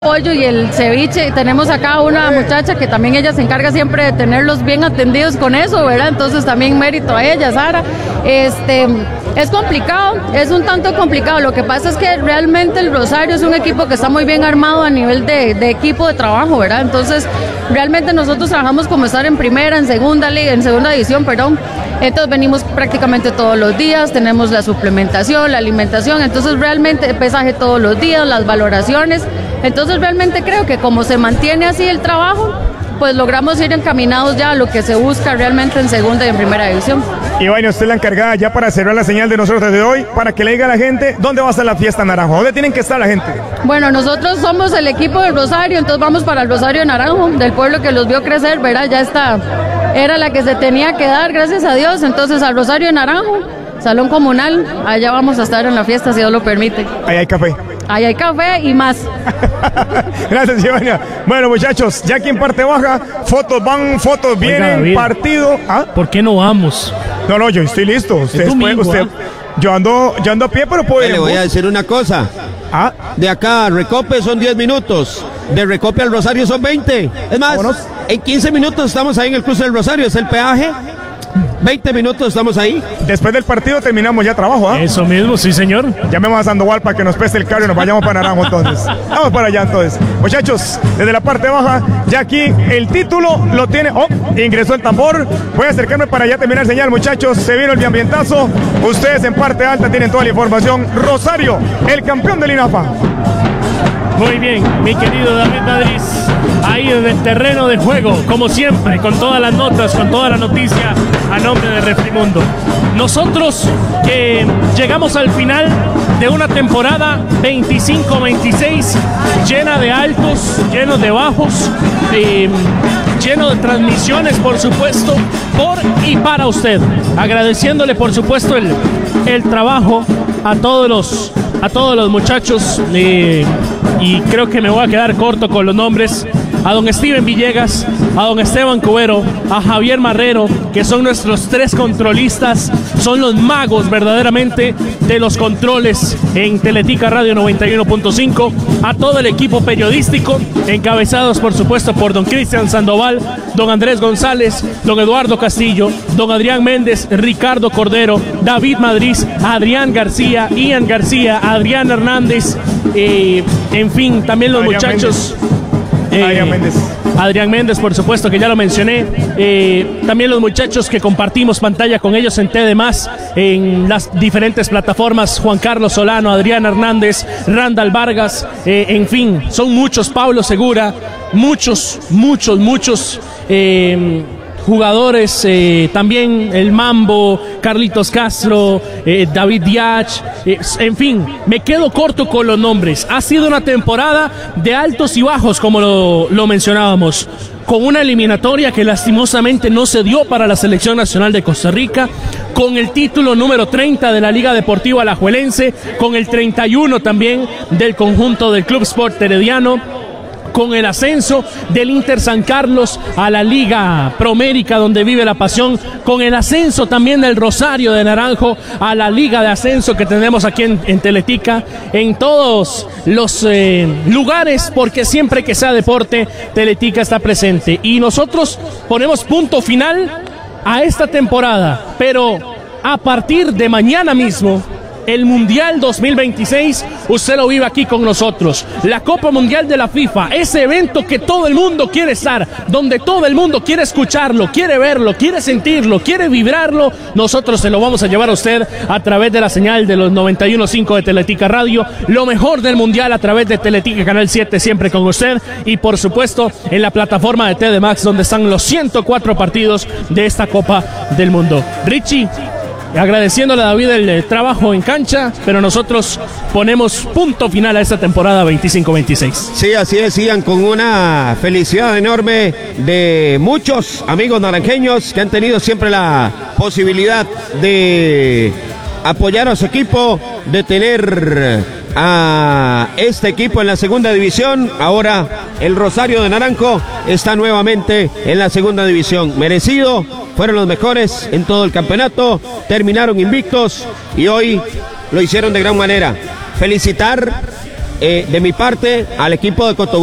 pollo y el ceviche, y tenemos acá una muchacha que también ella se encarga siempre de tenerlos bien atendidos con eso, ¿verdad? Entonces también mérito a ella, Sara. Es complicado, es un tanto complicado. Lo que pasa es que realmente el Rosario es un equipo que está muy bien armado a nivel de equipo de trabajo, ¿verdad? Entonces realmente nosotros trabajamos como estar en primera, en segunda liga, en segunda división, perdón. Entonces venimos prácticamente todos los días, tenemos la suplementación, la alimentación, entonces realmente el pesaje todos los días, las valoraciones. Entonces realmente creo que como se mantiene así el trabajo, pues logramos ir encaminados ya a lo que se busca realmente en segunda y en primera división. Y bueno, usted es la encargada ya para cerrar la señal de nosotros de hoy, para que le diga a la gente dónde va a estar la fiesta Naranjo, dónde tienen que estar la gente. Bueno, nosotros somos el equipo del Rosario, entonces vamos para el Rosario Naranjo, del pueblo que los vio crecer, ¿verdad? Ya está, era la que se tenía que dar, gracias a Dios, entonces al Rosario Naranjo, Salón Comunal, allá vamos a estar en la fiesta si Dios lo permite. Ahí hay café. Ahí hay café y más. Gracias, Giovanna. Bueno, muchachos, ya aquí en parte baja, fotos van, fotos vienen, David, partido. ¿Ah? ¿Por qué no vamos? No, yo estoy listo. Ustedes pueden, yo ando a pie, pero puedo ir. Le voy a decir una cosa. ¿Ah? De acá a Recope son 10 minutos. De Recope al Rosario son 20. Es más, vámonos. En 15 minutos estamos ahí en el cruce del Rosario. Es el peaje. 20 minutos estamos ahí. Después del partido terminamos ya trabajo, ¿ah? Eso mismo, sí, señor. Llamemos a Sandoval para que nos preste el carro y nos vayamos para Naranjo entonces. Vamos para allá entonces. Muchachos, desde la parte baja, ya aquí el título lo tiene. Oh, ingresó el tambor. Voy a acercarme para ya terminar señal, muchachos. Se vino el biambientazo. Ustedes en parte alta tienen toda la información. Rosario, el campeón del INAFA. Muy bien, mi querido David Madrid, ahí en el terreno de juego, como siempre, con todas las notas, con toda la noticia, a nombre de Refrimundo. Nosotros que llegamos al final de una temporada 25-26, llena de altos, lleno de bajos, lleno de transmisiones, por supuesto, por y para usted. Agradeciéndole, por supuesto, el trabajo a todos los muchachos, y creo que me voy a quedar corto con los nombres. A don Steven Villegas, a don Esteban Cubero, a Javier Marrero, que son nuestros 3 controlistas, son los magos verdaderamente de los controles en Teletica Radio 91.5, a todo el equipo periodístico, encabezados por supuesto por don Cristian Sandoval, don Andrés González, don Eduardo Castillo, don Adrián Méndez, Ricardo Cordero, David Madrid, Adrián García, Ian García, Adrián Hernández, en fin, también los Adrián muchachos... Adrián Méndez, por supuesto, que ya lo mencioné. También los muchachos que compartimos pantalla con ellos en TD+, en las diferentes plataformas. Juan Carlos Solano, Adrián Hernández, Randall Vargas, en fin, son muchos. Pablo Segura, muchos jugadores, también el Mambo, Carlitos Castro, David Diach, en fin, me quedo corto con los nombres. Ha sido una temporada de altos y bajos, como lo mencionábamos, con una eliminatoria que lastimosamente no se dio para la Selección Nacional de Costa Rica, con el título número 30 de la Liga Deportiva Alajuelense, con el 31 también del conjunto del Club Sport Herediano, con el ascenso del Inter San Carlos a la Liga Promérica, donde vive la pasión, con el ascenso también del Rosario de Naranjo a la Liga de Ascenso que tenemos aquí en Teletica, en todos los lugares, porque siempre que sea deporte, Teletica está presente. Y nosotros ponemos punto final a esta temporada, pero a partir de mañana mismo, el Mundial 2026, usted lo vive aquí con nosotros. La Copa Mundial de la FIFA, ese evento que todo el mundo quiere estar, donde todo el mundo quiere escucharlo, quiere verlo, quiere sentirlo, quiere vibrarlo. Nosotros se lo vamos a llevar a usted a través de la señal de los 91.5 de Teletica Radio. Lo mejor del Mundial a través de Teletica Canal 7, siempre con usted. Y por supuesto, en la plataforma de TD Max, donde están los 104 partidos de esta Copa del Mundo. Richie, agradeciéndole a David el trabajo en cancha, pero nosotros ponemos punto final a esta temporada 25-26. Sí, así decían, con una felicidad enorme de muchos amigos naranjeños que han tenido siempre la posibilidad de apoyar a su equipo, de tener a este equipo en la segunda división. Ahora el Rosario de Naranjo está nuevamente en la segunda división. Merecido, fueron los mejores en todo el campeonato, terminaron invictos y hoy lo hicieron de gran manera. Felicitar de mi parte, al equipo de Cotobú